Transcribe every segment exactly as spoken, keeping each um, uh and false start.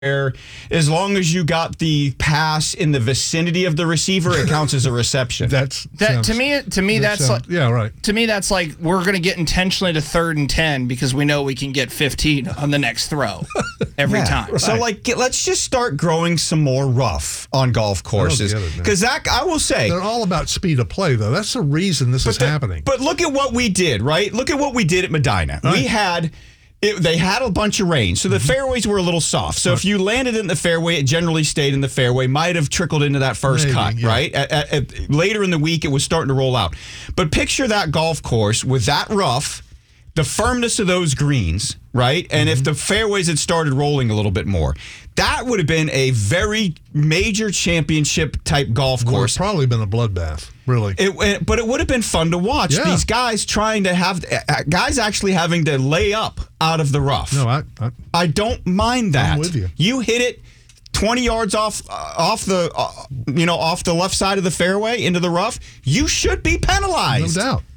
as long as you got the pass in the vicinity of the receiver, it counts as a reception. That's that, sounds, to me. To me, that that's sounds, like yeah, right. To me, that's like we're going to get intentionally to third and ten because we know we can get fifteen on the next throw every yeah. time. So, right. like, get, let's just start growing some more rough on golf courses. Because Zach, I will say, they're all about speed of play, though. That's the reason this is the, happening. But look at what we did, right? Look at what we did at Medina. Right. We had. It, they had a bunch of rain, so the mm-hmm. fairways were a little soft. So right. if you landed in the fairway, it generally stayed in the fairway, might have trickled into that first Maybe, cut, yeah. right? At, at, at, later in the week, it was starting to roll out. But picture that golf course with that rough, the firmness of those greens, right? And mm-hmm. if the fairways had started rolling a little bit more, that would have been a very major championship type golf Would course. Have probably been a bloodbath, really. It, it, but it would have been fun to watch. Yeah. These guys trying to have guys actually having to lay up out of the rough. No, I I, I don't mind that. I'm with you. You hit it twenty yards off uh, off the uh, you know off the left side of the fairway into the rough. You should be penalized. No doubt.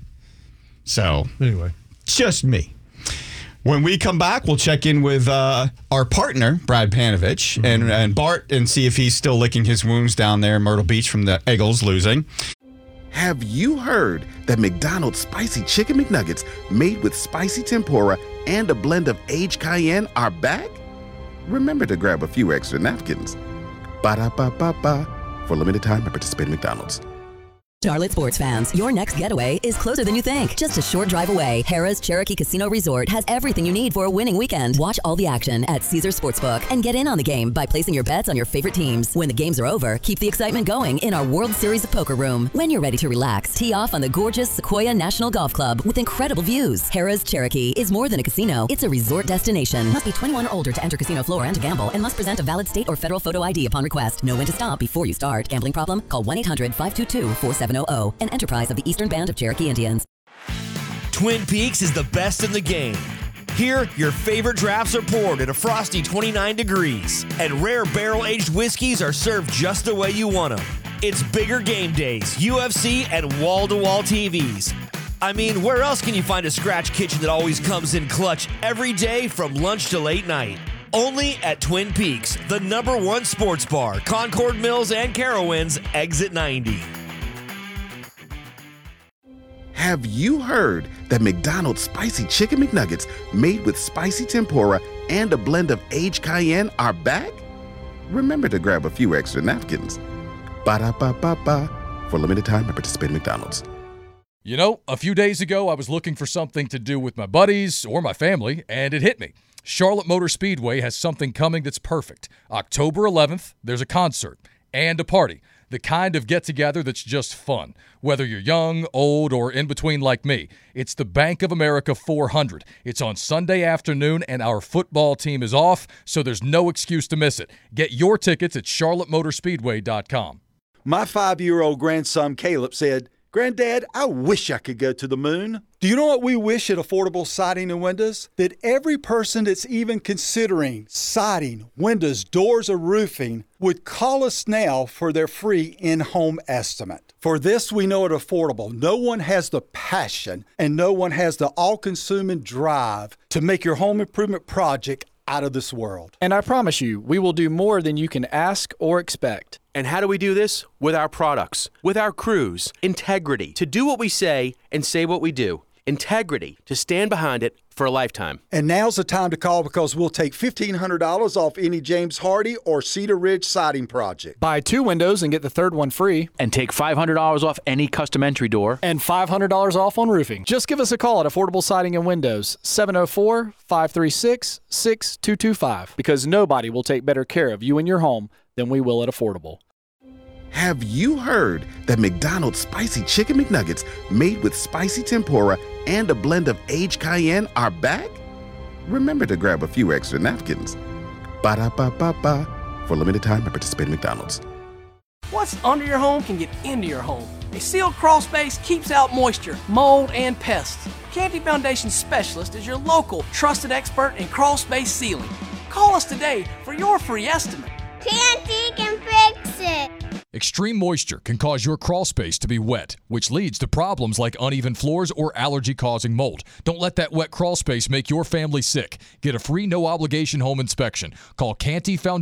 So anyway, just me. When we come back, we'll check in with uh, our partner, Brad Panovich, mm-hmm. and, and Bart, and see if he's still licking his wounds down there in Myrtle Beach from the Eagles losing. Have you heard that McDonald's Spicy Chicken McNuggets made with spicy tempura and a blend of aged cayenne are back? Remember to grab a few extra napkins. Ba-da-ba-ba-ba. For limited time at participating McDonald's. Charlotte sports fans, your next getaway is closer than you think. Just a short drive away, Harrah's Cherokee Casino Resort has everything you need for a winning weekend. Watch all the action at Caesars Sportsbook and get in on the game by placing your bets on your favorite teams. When the games are over, keep the excitement going in our World Series of Poker room. When you're ready to relax, tee off on the gorgeous Sequoia National Golf Club with incredible views. Harrah's Cherokee is more than a casino, it's a resort destination. Must be twenty-one or older to enter casino floor and to gamble, and must present a valid state or federal photo I D upon request. Know when to stop before you start. Gambling problem? Call one eight hundred five two two four seven zero zero. An enterprise of the Eastern Band of Cherokee Indians. Twin Peaks is the best in the game. Here, your favorite drafts are poured at a frosty twenty-nine degrees, and rare barrel-aged whiskeys are served just the way you want them. It's bigger game days, U F C, and wall-to-wall T Vs. I mean, where else can you find a scratch kitchen that always comes in clutch every day from lunch to late night? Only at Twin Peaks, the number one sports bar, Concord Mills and Carowinds, exit ninety. Have you heard that McDonald's Spicy Chicken McNuggets made with spicy tempura and a blend of aged cayenne are back? Remember to grab a few extra napkins. Ba-da-ba-ba-ba. For limited time at participating McDonald's. You know, a few days ago, I was looking for something to do with my buddies or my family, and it hit me. Charlotte Motor Speedway has something coming that's perfect. October eleventh, there's a concert and a party. The kind of get-together that's just fun. Whether you're young, old, or in between like me, it's the Bank of America four hundred. It's on Sunday afternoon, and our football team is off, so there's no excuse to miss it. Get your tickets at charlotte motor speedway dot com. My five-year-old grandson Caleb said, "Granddad, I wish I could go to the moon." Do you know what we wish at Affordable Siding and Windows? That every person that's even considering siding, windows, doors, or roofing would call us now for their free in-home estimate. For this, we know at Affordable, no one has the passion and no one has the all-consuming drive to make your home improvement project out of this world. And I promise you, we will do more than you can ask or expect. And how do we do this? With our products, with our crews, integrity, to do what we say and say what we do. Integrity, to stand behind it for a lifetime. And now's the time to call because we'll take fifteen hundred dollars off any James Hardy or Cedar Ridge siding project. Buy two windows and get the third one free. And take five hundred dollars off any custom entry door. And five hundred dollars off on roofing. Just give us a call at Affordable Siding and Windows, seven oh four, five three six, six two two five. Because nobody will take better care of you and your home than we will at Affordable. Have you heard that McDonald's Spicy Chicken McNuggets made with spicy tempura and a blend of aged cayenne are back? Remember to grab a few extra napkins. Ba-da-ba-ba-ba. For limited time at participating McDonald's. What's under your home can get into your home. A sealed crawl space keeps out moisture, mold, and pests. Canty Foundation Specialist is your local trusted expert in crawl space sealing. Call us today for your free estimate. Canty can fix it. Extreme moisture can cause your crawl space to be wet, which leads to problems like uneven floors or allergy-causing mold. Don't let that wet crawl space make your family sick. Get a free no-obligation home inspection. Call Canty Foundation.